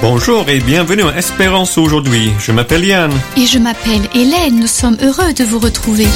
Bonjour et bienvenue à Espérance aujourd'hui. Je m'appelle Yann. Et je m'appelle Hélène. Nous sommes heureux de vous retrouver.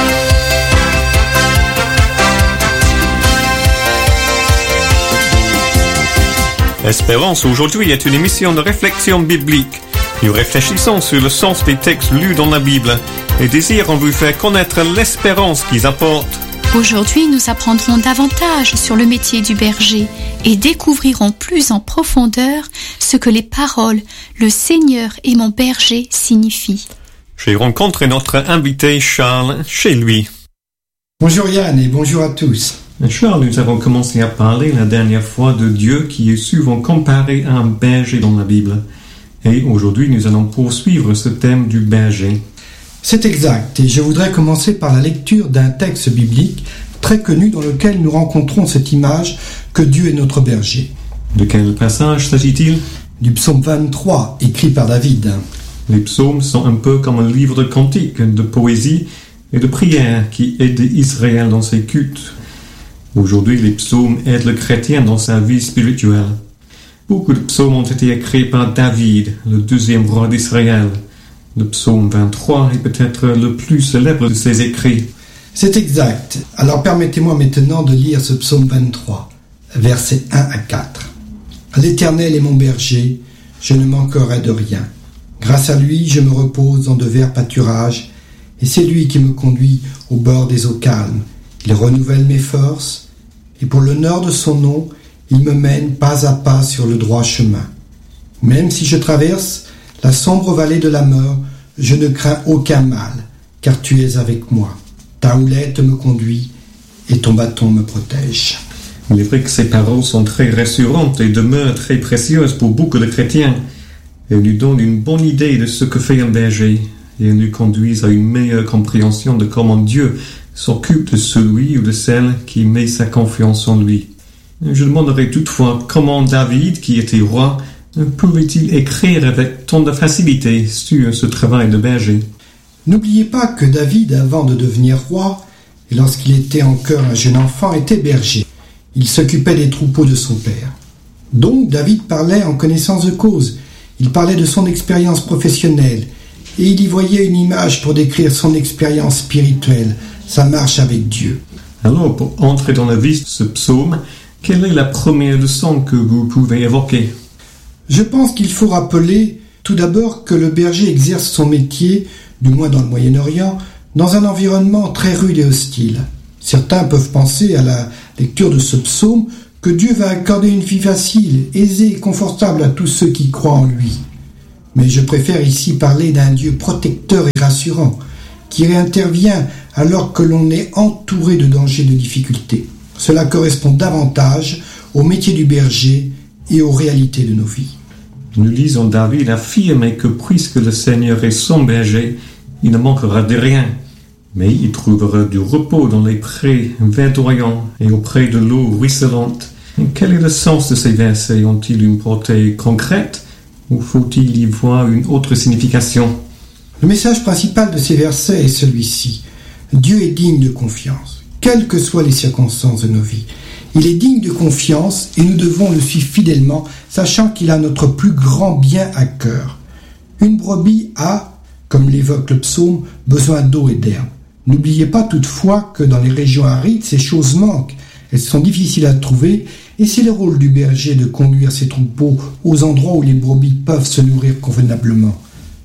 Espérance aujourd'hui est une émission de réflexion biblique. Nous réfléchissons sur le sens des textes lus dans la Bible et désirons vous faire connaître l'espérance qu'ils apportent. Aujourd'hui, nous apprendrons davantage sur le métier du berger et découvrirons plus en profondeur ce que les paroles « Le Seigneur est mon berger » signifient. J'ai rencontré notre invité Charles chez lui. Bonjour Yann et bonjour à tous. Charles, nous avons commencé à parler la dernière fois de Dieu qui est souvent comparé à un berger dans la Bible. Et aujourd'hui, nous allons poursuivre ce thème du berger. C'est exact, et je voudrais commencer par la lecture d'un texte biblique très connu dans lequel nous rencontrons cette image que Dieu est notre berger. De quel passage s'agit-il ? Du psaume 23, écrit par David. Les psaumes sont un peu comme un livre de cantiques, de poésie et de prières qui aident Israël dans ses cultes. Aujourd'hui, les psaumes aident le chrétien dans sa vie spirituelle. Beaucoup de psaumes ont été écrits par David, le deuxième roi d'Israël. Le psaume 23 est peut-être le plus célèbre de ses écrits. C'est exact. Alors permettez-moi maintenant de lire ce psaume 23, versets 1 à 4. « L'Éternel est mon berger, je ne manquerai de rien. Grâce à lui, je me repose dans de verts pâturages, et c'est lui qui me conduit au bord des eaux calmes. Il renouvelle mes forces, et pour l'honneur de son nom, il me mène pas à pas sur le droit chemin. Même si je traverse la sombre vallée de la mort, je ne crains aucun mal, car tu es avec moi. Ta houlette me conduit et ton bâton me protège. » Il est vrai que ces paroles sont très rassurantes et demeurent très précieuses pour beaucoup de chrétiens. Elles nous donnent une bonne idée de ce que fait un berger et elles nous conduisent à une meilleure compréhension de comment Dieu s'occupe de celui ou de celle qui met sa confiance en lui. Je demanderai toutefois comment David, qui était roi, pouvait-il écrire avec tant de facilité sur ce travail de berger. N'oubliez pas que David, avant de devenir roi, et lorsqu'il était encore un jeune enfant, était berger. Il s'occupait des troupeaux de son père. Donc David parlait en connaissance de cause. Il parlait de son expérience professionnelle, et il y voyait une image pour décrire son expérience spirituelle, sa marche avec Dieu. Alors, pour entrer dans la vie de ce psaume, quelle est la première leçon que vous pouvez évoquer ? Je pense qu'il faut rappeler tout d'abord que le berger exerce son métier, du moins dans le Moyen-Orient, dans un environnement très rude et hostile. Certains peuvent penser à la lecture de ce psaume que Dieu va accorder une vie facile, aisée et confortable à tous ceux qui croient en lui. Mais je préfère ici parler d'un Dieu protecteur et rassurant, qui intervient alors que l'on est entouré de dangers et de difficultés. Cela correspond davantage au métier du berger et aux réalités de nos vies. Nous lisons David affirmer que puisque le Seigneur est son berger, il ne manquera de rien, mais il trouvera du repos dans les prés verdoyants et auprès de l'eau ruisselante. Et quel est le sens de ces versets ? Ont-ils une portée concrète ou faut-il y voir une autre signification ? Le message principal de ces versets est celui-ci. Dieu est digne de confiance, quelles que soient les circonstances de nos vies. Il est digne de confiance et nous devons le suivre fidèlement, sachant qu'il a notre plus grand bien à cœur. Une brebis a, comme l'évoque le psaume, besoin d'eau et d'herbe. N'oubliez pas toutefois que dans les régions arides, ces choses manquent. Elles sont difficiles à trouver et c'est le rôle du berger de conduire ses troupeaux aux endroits où les brebis peuvent se nourrir convenablement.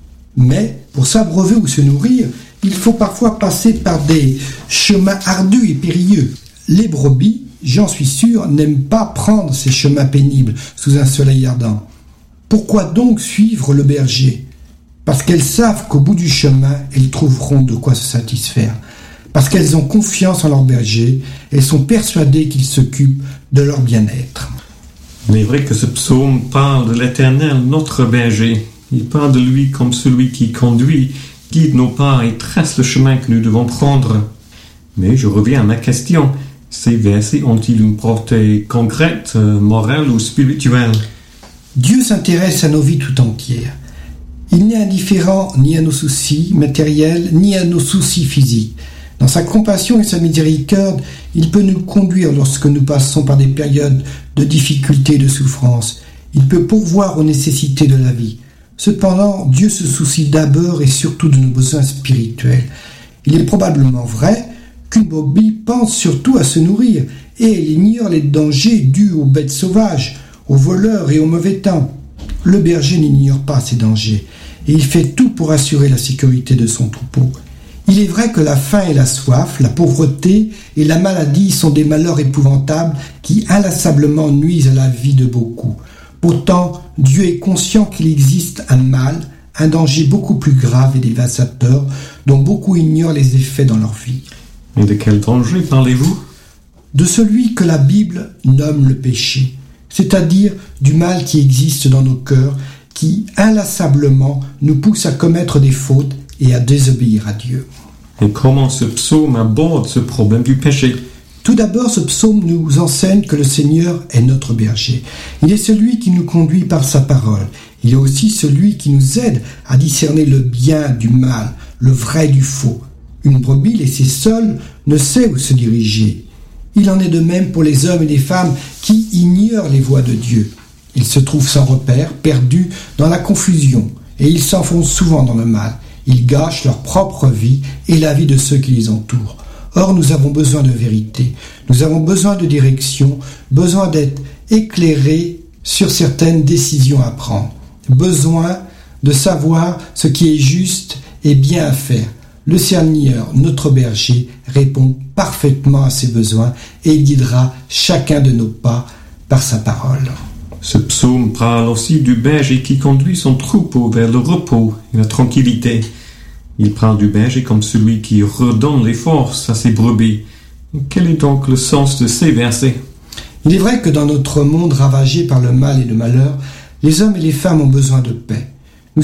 Mais pour s'abreuver ou se nourrir, il faut parfois passer par des chemins ardus et périlleux. Les brebis, j'en suis sûr, n'aiment pas prendre ces chemins pénibles sous un soleil ardent. Pourquoi donc suivre le berger ? Parce qu'elles savent qu'au bout du chemin, elles trouveront de quoi se satisfaire. Parce qu'elles ont confiance en leur berger, elles sont persuadées qu'il s'occupe de leur bien-être. Il est vrai que ce psaume parle de l'Éternel, notre berger. Il parle de lui comme celui qui conduit, guide nos pas et trace le chemin que nous devons prendre. Mais je reviens à ma question. Ces versets ont-ils une portée concrète, morale ou spirituelle ? Dieu s'intéresse à nos vies tout entières. Il n'est indifférent ni à nos soucis matériels, ni à nos soucis physiques. Dans sa compassion et sa miséricorde, il peut nous conduire lorsque nous passons par des périodes de difficulté et de souffrance. Il peut pourvoir aux nécessités de la vie. Cependant, Dieu se soucie d'abord et surtout de nos besoins spirituels. Il est probablement vrai qu'une brebis pense surtout à se nourrir et elle ignore les dangers dus aux bêtes sauvages, aux voleurs et au mauvais temps. Le berger n'ignore pas ces dangers et il fait tout pour assurer la sécurité de son troupeau. Il est vrai que la faim et la soif, la pauvreté et la maladie sont des malheurs épouvantables qui inlassablement nuisent à la vie de beaucoup. Pourtant, Dieu est conscient qu'il existe un mal, un danger beaucoup plus grave et dévastateur dont beaucoup ignorent les effets dans leur vie. Et de quel danger parlez-vous? De celui que la Bible nomme le péché, c'est-à-dire du mal qui existe dans nos cœurs, qui inlassablement nous pousse à commettre des fautes et à désobéir à Dieu. Et comment ce psaume aborde ce problème du péché? Tout d'abord, ce psaume nous enseigne que le Seigneur est notre berger. Il est celui qui nous conduit par sa parole. Il est aussi celui qui nous aide à discerner le bien du mal, le vrai du faux. Une brebis laissée seule ne sait où se diriger. Il en est de même pour les hommes et les femmes qui ignorent les voies de Dieu. Ils se trouvent sans repère, perdus dans la confusion, et ils s'enfoncent souvent dans le mal. Ils gâchent leur propre vie et la vie de ceux qui les entourent. Or, nous avons besoin de vérité, nous avons besoin de direction, besoin d'être éclairés sur certaines décisions à prendre, besoin de savoir ce qui est juste et bien à faire. Le Seigneur, notre berger, répond parfaitement à ses besoins et il guidera chacun de nos pas par sa parole. Ce psaume parle aussi du berger qui conduit son troupeau vers le repos et la tranquillité. Il parle du berger comme celui qui redonne les forces à ses brebis. Quel est donc le sens de ces versets? Il est vrai que dans notre monde ravagé par le mal et le malheur, les hommes et les femmes ont besoin de paix.